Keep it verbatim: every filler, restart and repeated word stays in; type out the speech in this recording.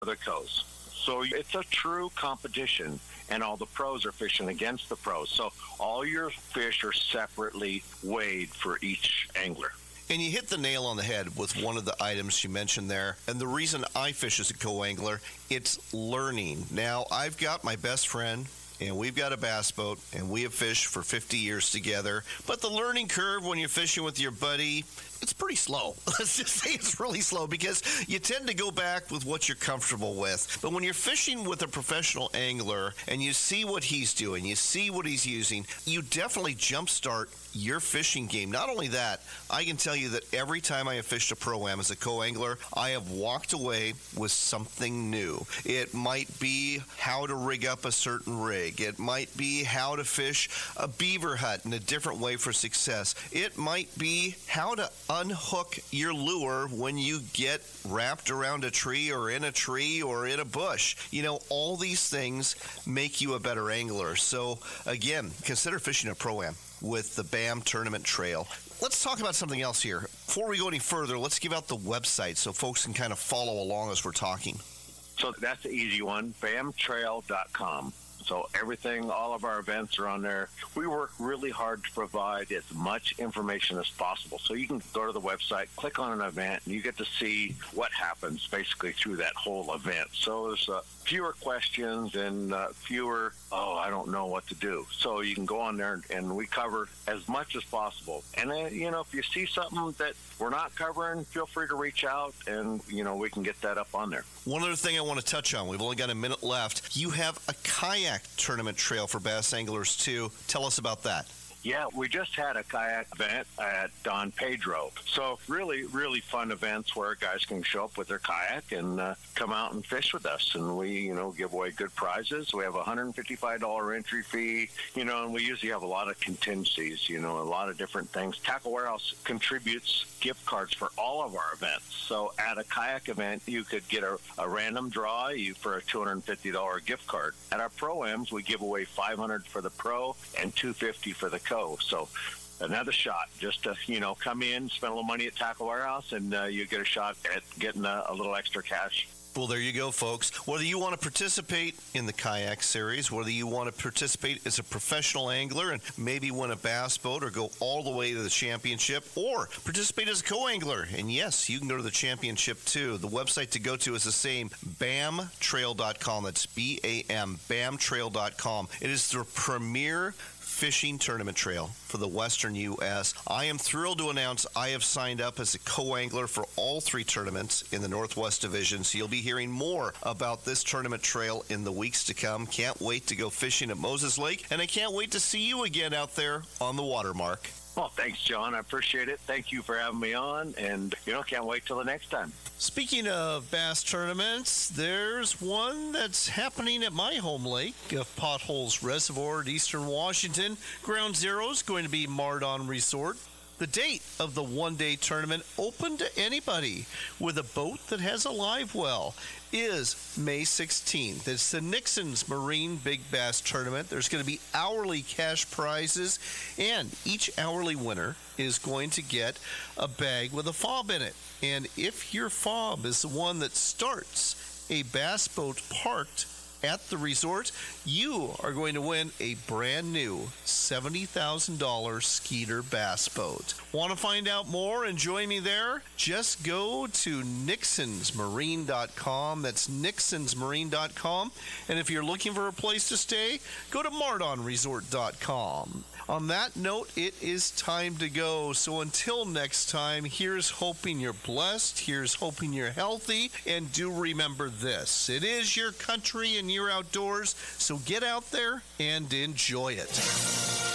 the coast. So it's a true competition, and all the pros are fishing against the pros. So all your fish are separately weighed for each angler. And you hit the nail on the head with one of the items you mentioned there. And the reason I fish as a co-angler, it's learning. Now, I've got my best friend, and we've got a bass boat, and we have fished for fifty years together. But the learning curve when you're fishing with your buddy, it's pretty slow. Let's just say it's really slow because you tend to go back with what you're comfortable with. But when you're fishing with a professional angler and you see what he's doing, you see what he's using, you definitely jumpstart your fishing game. Not only that, I can tell you that every time I have fished a Pro-Am as a co-angler, I have walked away with something new. It might be how to rig up a certain rig. It might be how to fish a beaver hut in a different way for success. It might be how to unhook your lure when you get wrapped around a tree or in a tree or in a bush. You know, all these things make you a better angler. So, again, consider fishing a Pro-Am with the BAM Tournament Trail. Let's talk about something else here. Before we go any further, let's give out the website so folks can kind of follow along as we're talking. So that's the easy one, bam trail dot com. So everything, all of our events are on there. We work really hard to provide as much information as possible. So you can go to the website, click on an event, and you get to see what happens basically through that whole event. So there's uh, fewer questions and uh, fewer, oh, I don't know what to do. So you can go on there and we cover as much as possible. And, uh, you know, if you see something that we're not covering, feel free to reach out and, you know, we can get that up on there. One other thing I want to touch on, we've only got a minute left. You have a kayak tournament trail for bass anglers too. Tell us about that. Yeah, we just had a kayak event at Don Pedro. So really, really fun events where guys can show up with their kayak and uh, come out and fish with us. And we, you know, give away good prizes. We have a one hundred fifty-five dollars entry fee, you know, and we usually have a lot of contingencies, you know, a lot of different things. Tackle Warehouse contributes gift cards for all of our events. So at a kayak event, you could get a, a random draw you for a two hundred fifty dollars gift card. At our Pro-Ams, we give away five hundred dollars for the pro and two hundred fifty dollars for the co. So another shot just to, you know, come in, spend a little money at Tackle Warehouse, and uh, you get a shot at getting a, a little extra cash. Well, there you go, folks. Whether you want to participate in the kayak series, whether you want to participate as a professional angler and maybe win a bass boat or go all the way to the championship, or participate as a co-angler, and yes, you can go to the championship too. The website to go to is the same, bam trail dot com. That's B A M, bam trail dot com. It is the premier fishing tournament trail for the Western U S. I am thrilled to announce I have signed up as a co-angler for all three tournaments in the Northwest Division, so you'll be hearing more about this tournament trail in the weeks to come. Can't wait to go fishing at Moses Lake, and I can't wait to see you again out there on the Watermark. Well, thanks, John. I appreciate it. Thank you for having me on, and, you know, can't wait till the next time. Speaking of bass tournaments, there's one that's happening at my home lake of Potholes Reservoir at Eastern Washington. Ground Zero is going to be Mardon Resort. The date of the one-day tournament, open to anybody with a boat that has a live well, is May sixteenth. It's the Nixon's Marine Big Bass Tournament. There's going to be hourly cash prizes, and each hourly winner is going to get a bag with a fob in it. And if your fob is the one that starts a bass boat parked at the resort, you are going to win a brand new seventy thousand dollars Skeeter bass boat. Want to find out more and join me there? Just go to nixons marine dot com. That's nixons marine dot com. And if you're looking for a place to stay, go to mardon resort dot com. On that note, it is time to go. So until next time, here's hoping you're blessed. Here's hoping you're healthy. And do remember this. It is your country and you're outdoors. So get out there and enjoy it.